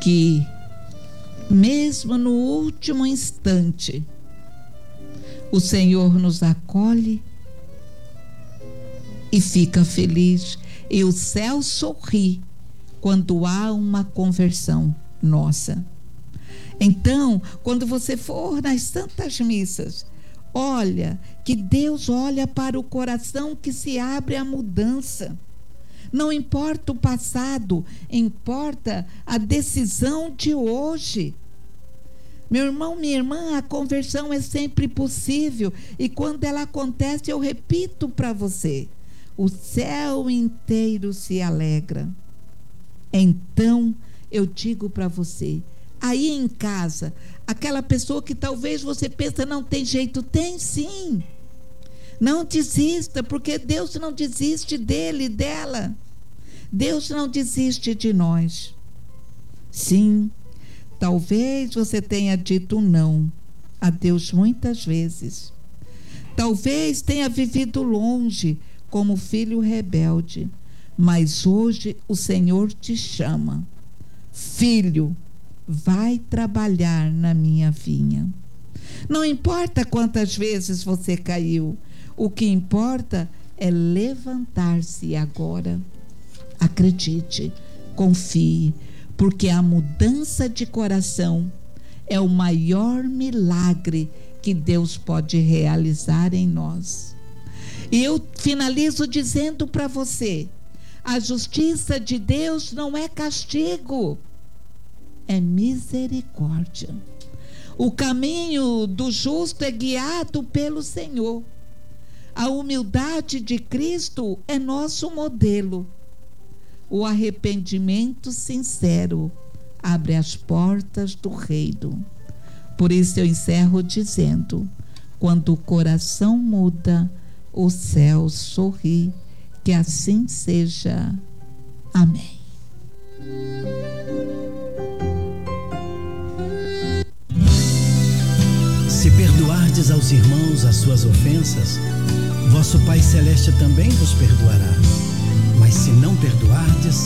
que, mesmo no último instante, o Senhor nos acolhe e fica feliz, e o céu sorri quando há uma conversão nossa. Então, quando você for nas santas missas, olha que Deus olha para o coração que se abre à mudança. Não importa o passado, importa a decisão de hoje. Meu irmão, minha irmã, a conversão é sempre possível, e quando ela acontece, eu repito para você, o céu inteiro se alegra. Então, eu digo para você, aí em casa, aquela pessoa que talvez você pensa não tem jeito, tem sim. Não desista, porque Deus não desiste dele, dela. Deus não desiste de nós. Sim, talvez você tenha dito não a Deus muitas vezes. Talvez tenha vivido longe como filho rebelde, mas hoje o Senhor te chama. Filho, vai trabalhar na minha vinha. Não importa quantas vezes você caiu, o que importa é levantar-se agora. Acredite, confie, porque a mudança de coração é o maior milagre que Deus pode realizar em nós. E eu finalizo dizendo para você, a justiça de Deus não é castigo, é misericórdia. O caminho do justo é guiado pelo Senhor. A humildade de Cristo é nosso modelo. O arrependimento sincero abre as portas do reino. Por isso eu encerro dizendo, quando o coração muda, o céu sorri. Que assim seja. Amém. Se perdoardes aos irmãos as suas ofensas, vosso Pai Celeste também vos perdoará. Mas se não perdoardes,